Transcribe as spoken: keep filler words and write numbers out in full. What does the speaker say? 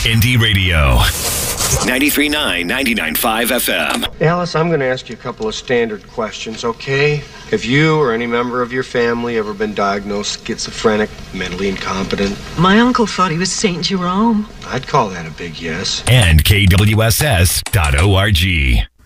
Indie Radio. ninety-three point nine, ninety-nine point five F M. Alice, I'm going to ask you a couple of standard questions, okay? Have you or any member of your family ever been diagnosed schizophrenic, mentally incompetent? My uncle thought he was Saint Jerome. I'd call that a big yes. And K W S S dot org.